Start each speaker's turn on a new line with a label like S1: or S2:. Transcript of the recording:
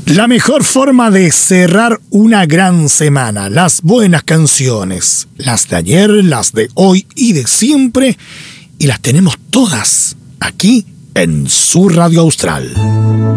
S1: La mejor forma de cerrar una gran semana, las buenas canciones, las de ayer, las de hoy y de siempre, y las tenemos todas aquí en su Radio Austral.